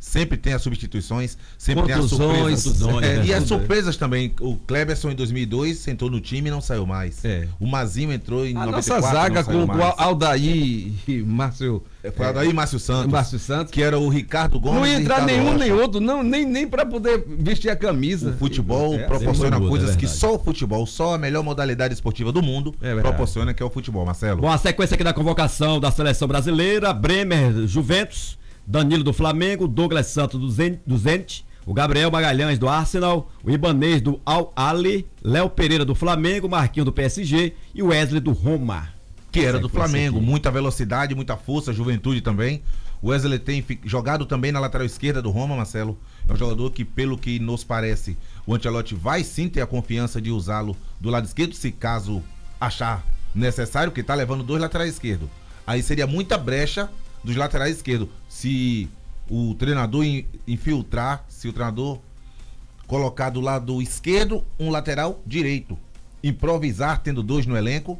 Sempre tem as substituições, sempre tem as Contusões, surpresas. E as tudo. surpresas também. O Kleberson em 2002 sentou no time e não saiu mais. O Mazinho entrou em 94 nossa zaga não saiu com mais. Aldair e Márcio... Foi Aldair e Márcio Santos. Que era o Ricardo Gomes. Não ia entrar Ricardo nenhum Rocha. nem outro, não, nem para poder vestir a camisa. O futebol proporciona coisas que só o futebol, só a melhor modalidade esportiva do mundo proporciona, que é o futebol, Marcelo. Bom, a sequência aqui da convocação da seleção brasileira: Bremer, Juventus, Danilo do Flamengo, Douglas Santos do Zenit, o Gabriel Magalhães do Arsenal, o Ibanez do Al-Ahly, Léo Pereira do Flamengo, Marquinhos do PSG e o Wesley do Roma. Que era do Flamengo, muita velocidade, muita força, juventude também. O Wesley tem jogado também na lateral esquerda do Roma, Marcelo. É um jogador que, pelo que nos parece, o Ancelotti vai sim ter a confiança de usá-lo do lado esquerdo, se caso achar necessário, porque está levando 2 laterais esquerdos. Aí seria muita brecha dos laterais esquerdos. Se o treinador infiltrar, se o treinador colocar do lado esquerdo um lateral direito, improvisar tendo 2 no elenco,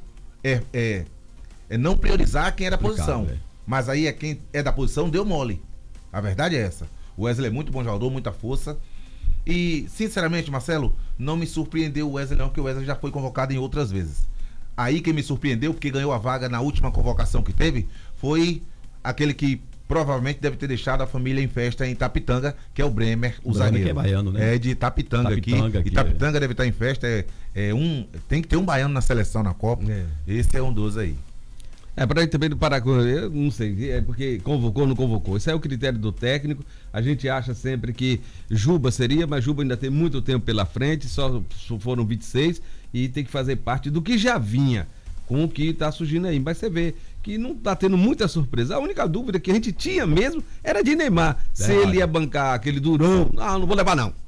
é não priorizar quem é da posição. Mas aí quem é da posição deu mole. A verdade é essa. O Wesley é muito bom jogador, muita força. E, sinceramente, Marcelo, não me surpreendeu o Wesley não, porque o Wesley já foi convocado em outras vezes. Aí quem me surpreendeu, porque ganhou a vaga na última convocação que teve, foi aquele que provavelmente deve ter deixado a família em festa em Itapitanga, que é o Bremer, o zagueiro. Que é baiano, né? É de Itapitanga aqui. Itapitanga deve estar em festa. Tem que ter um baiano na seleção na Copa. Esse é um dos aí. Pra gente também não parar com... Eu não sei, é porque convocou ou não convocou. Isso é o critério do técnico. A gente acha sempre que Juba seria, mas Juba ainda tem muito tempo pela frente, só foram 26 e tem que fazer parte do que já vinha com o que tá surgindo aí. Mas você vê que não tá tendo muita surpresa. A única dúvida que a gente tinha mesmo era de Neymar. Se ele ia bancar aquele durão. Não vou levar não.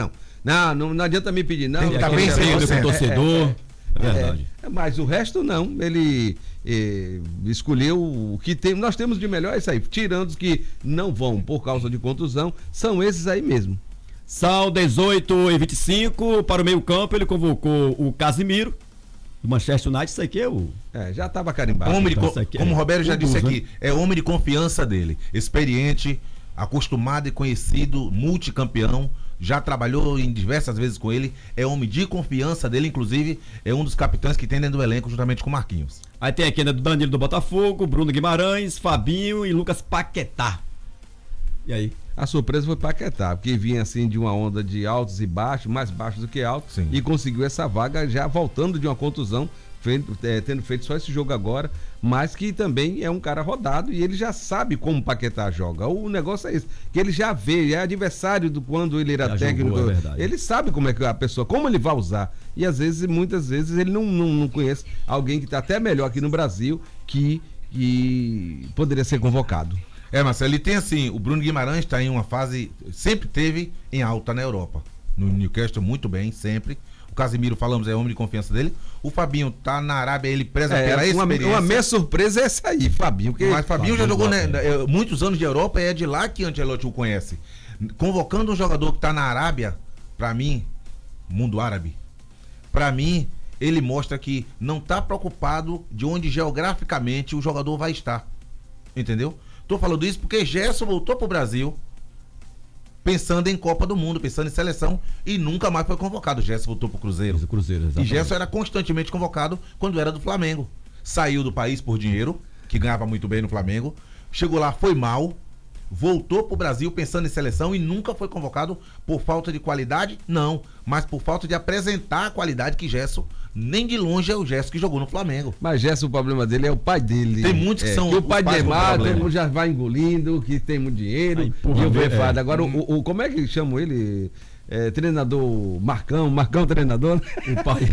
Não adianta me pedir não. Tem que estar bem sempre com o torcedor. Verdade. Mas o resto não. Ele escolheu o que tem. Nós temos de melhor isso aí. Tirando os que não vão por causa de contusão, são esses aí mesmo. São 18h25. Para o meio-campo, ele convocou o Casimiro do Manchester United. Isso aqui é o... já estava carimbado. Como o Roberto já disse aqui, é homem de confiança dele. Experiente, acostumado e conhecido, multicampeão. Já trabalhou em diversas vezes com ele, é homem de confiança dele, inclusive é um dos capitães que tem dentro do elenco, juntamente com o Marquinhos. Aí tem aqui, né, do Danilo do Botafogo, Bruno Guimarães, Fabinho e Lucas Paquetá. E aí? A surpresa foi Paquetá, porque vinha assim de uma onda de altos e baixos, mais baixos do que altos, e conseguiu essa vaga já voltando de uma contusão, tendo feito só esse jogo agora, mas que também é um cara rodado e ele já sabe como o Paquetá joga. O negócio é esse, que ele já vê, é adversário do quando ele era técnico, ele sabe como é que a pessoa, como ele vai usar, e às vezes, muitas vezes ele não conhece alguém que está até melhor aqui no Brasil que poderia ser convocado. Marcelo, ele tem assim, o Bruno Guimarães está em uma fase, sempre teve em alta na Europa, no Newcastle muito bem, sempre. O Casimiro, falamos, é homem de confiança dele. O Fabinho tá na Arábia, ele preza pela experiência. Uma meia surpresa é essa aí, Fabinho. Mas Fabinho já jogou muitos anos de Europa e é de lá que Ancelotti o conhece. Convocando um jogador que tá na Arábia, pra mim, mundo árabe, pra mim, ele mostra que não tá preocupado de onde geograficamente o jogador vai estar. Entendeu? Tô falando isso porque Gerson voltou pro Brasil pensando em Copa do Mundo, pensando em seleção, e nunca mais foi convocado. O Gerson voltou pro Cruzeiro. E Gerson era constantemente convocado quando era do Flamengo. Saiu do país por dinheiro, que ganhava muito bem no Flamengo, chegou lá, foi mal, voltou pro Brasil pensando em seleção e nunca foi convocado por falta de qualidade, não, mas por falta de apresentar a qualidade que Gerson, nem de longe é o Gerson que jogou no Flamengo. Mas Gerson, o problema dele é o pai dele. Tem muitos que são que o pai de Neymar, todo mundo já vai engolindo, que tem muito dinheiro, e o Befado. Agora, como é que chamam ele? Treinador Marcão treinador. O pai.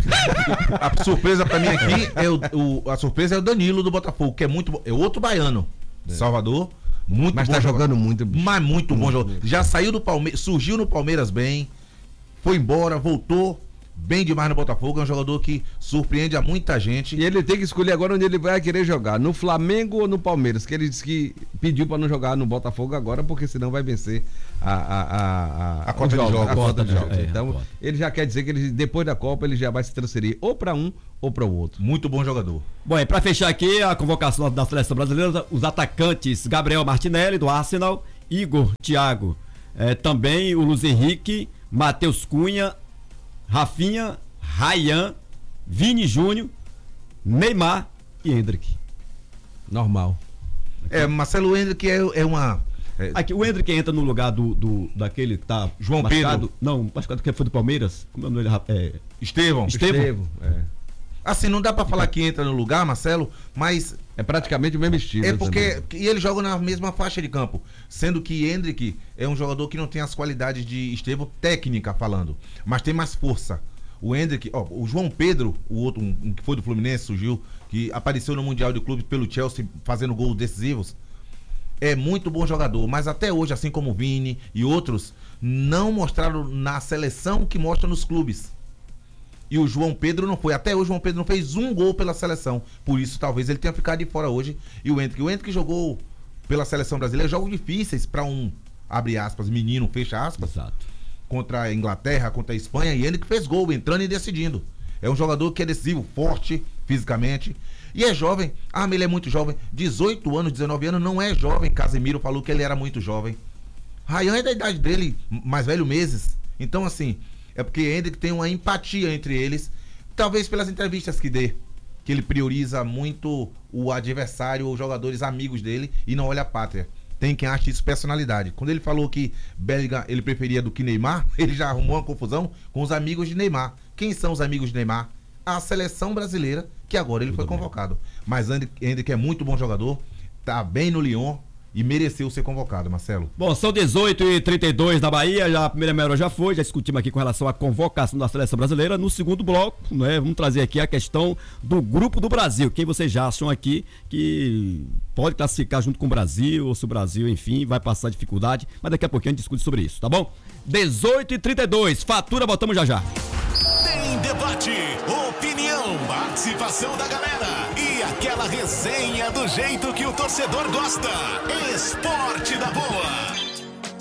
A surpresa pra mim aqui a surpresa é o Danilo do Botafogo, que é muito bom, é outro baiano, Salvador. Muito mas bom tá jogando muito. Mas muito bom jogador. Já saiu do Palmeiras, surgiu no Palmeiras bem, foi embora, voltou bem demais no Botafogo. É um jogador que surpreende a muita gente. E ele tem que escolher agora onde ele vai querer jogar, no Flamengo ou no Palmeiras, que ele disse que pediu para não jogar no Botafogo agora, porque senão vai vencer a cota de jogos. Então, ele já quer dizer que ele, depois da Copa ele já vai se transferir ou para um ou para o outro. Muito bom jogador. Bom, e para fechar aqui a convocação da seleção brasileira, os atacantes Gabriel Martinelli do Arsenal Igor, Thiago, também o Luiz Henrique, Matheus Cunha, Rafinha, Ryan, Vini Júnior, Neymar e Hendrick. Normal. Marcelo Hendrick é uma... Aqui, o Hendrick entra no lugar daquele que tá João machucado. Pedro. Não, machucado que foi do Palmeiras. Como é o nome dele? Estevão. Assim, não dá pra falar que entra no lugar, Marcelo, mas... É praticamente o mesmo estilo. É porque e ele joga na mesma faixa de campo. Sendo que Hendrick é um jogador que não tem as qualidades de Estevão, técnica falando, mas tem mais força. O Hendrick, o João Pedro, o outro, um que foi do Fluminense, surgiu, que apareceu no Mundial de Clubes pelo Chelsea, fazendo gols decisivos. É muito bom jogador, mas até hoje, assim como o Vini e outros, não mostraram na seleção que mostra nos clubes. E o João Pedro não foi. Até hoje o João Pedro não fez um gol pela seleção. Por isso, talvez ele tenha ficado de fora hoje. E o Hendrick jogou pela seleção brasileira jogos difíceis para um, abre aspas, menino, fecha aspas. Exato. Contra a Inglaterra, contra a Espanha. E Hendrick fez gol, entrando e decidindo. É um jogador que é decisivo, forte fisicamente. E é jovem. Mas ele é muito jovem. 18 anos, 19 anos, não é jovem. Casemiro falou que ele era muito jovem. Ryan é da idade dele, mais velho meses. Então, assim... É porque Hendrick tem uma empatia entre eles, talvez pelas entrevistas que ele prioriza muito o adversário ou jogadores amigos dele e não olha a pátria. Tem quem acha isso personalidade. Quando ele falou que Bellingham ele preferia do que Neymar, ele já arrumou uma confusão com os amigos de Neymar. Quem são os amigos de Neymar? A seleção brasileira, que agora ele foi convocado. Mas Hendrick é muito bom jogador, tá bem no Lyon. E mereceu ser convocado, Marcelo. Bom, são 18h32 na Bahia, já a primeira meia hora já foi, já discutimos aqui com relação à convocação da seleção brasileira. No segundo bloco, né, vamos trazer aqui a questão do Grupo do Brasil. Quem vocês já acham aqui que pode classificar junto com o Brasil, ou se o Brasil, enfim, vai passar dificuldade. Mas daqui a pouquinho a gente discute sobre isso, tá bom? 18h32, fatura, voltamos já já. Tem debate, opinião, participação da galera e aquela resenha do jeito que o torcedor gosta. Esporte da Boa.